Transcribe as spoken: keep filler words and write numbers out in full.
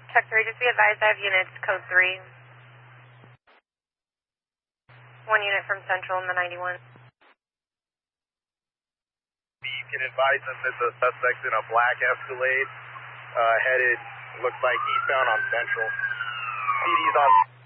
Check three, just be advised I have units, code three. One unit from Central in the ninety-one. You can advise them that the suspect's in a black Escalade, uh, headed, looks like eastbound on Central. P D's on...